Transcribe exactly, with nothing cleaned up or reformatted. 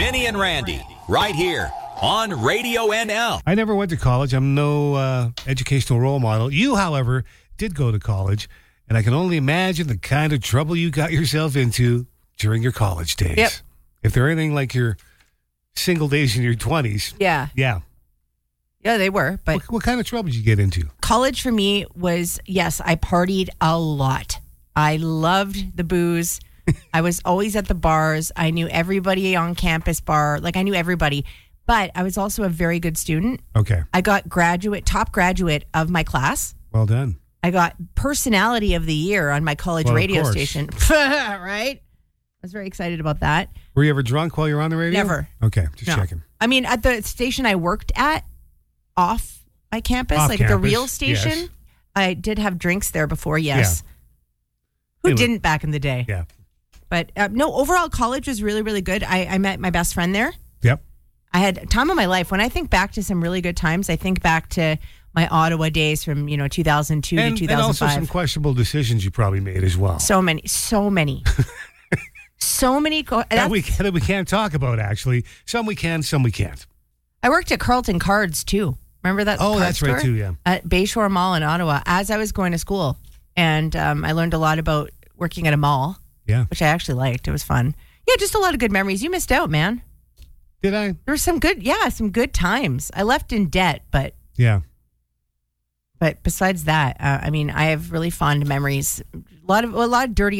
Vinny and Randy, right here on Radio N L. I never went to college. I'm no uh, educational role model. You, however, did go to college, and I can only imagine the kind of trouble you got yourself into during your college days. Yep. If they're anything like your single days in your twenties. Yeah. Yeah. Yeah, they were. But What, what kind of trouble did you get into? college for me was, yes, I partied a lot. I loved the booze. I was always at the bars. I knew everybody on campus bar. Like, I knew everybody. But I was also a very good student. Okay. I got graduate, top graduate of my class. Well done. I got personality of the year on my college Well, of radio course. station. Right? I was very excited about that. Were you ever drunk while you were on the radio? Never. Okay, just No. checking. I mean, at the station I worked at, off my campus, Off like the campus, real station, yes. I did have drinks there before, yes. Who Anyway. didn't back in the day? Yeah. But uh, no, overall, college was really, really good. I, I met my best friend there. Yep. I had time of my life. When I think back to some really good times, I think back to my Ottawa days from, you know, two thousand two And, to and two thousand five. also some questionable decisions you probably made as well. So many, so many. so many. Co- that, we, that we can't talk about, actually. Some we can, some we can't. I worked at Carlton Cards, too. Remember that? Oh, card that's right, store? too, yeah. At Bayshore Mall in Ottawa as I was going to school. And um, I learned a lot about working at a mall, Yeah. which I actually liked. It was fun. Yeah, just a lot of good memories. You missed out, man. Did I? There were some good, yeah, some good times. I left in debt, but Yeah. but besides that, uh, I mean, I have really fond memories. A lot of a lot of dirty